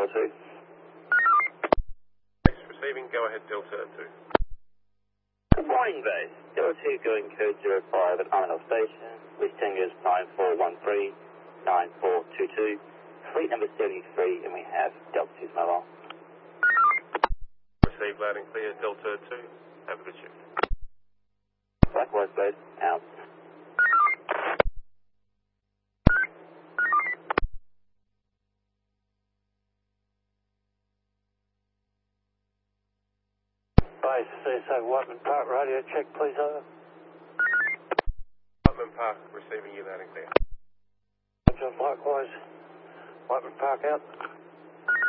Delta 2. Thanks, receiving, go ahead Delta 2. Good morning, base. Delta 2 going code 05 at Arnold Station. Wish Tango's 9413, 9422. Fleet number 73, and we have Delta 2's mobile. Receive loud and clear, Delta 2. Have a good shift. Likewise, base. Out. Base, CSO Whiteman Park, radio check, please, over. Whiteman Park, receiving you loud and clear. Likewise, Whiteman Park out.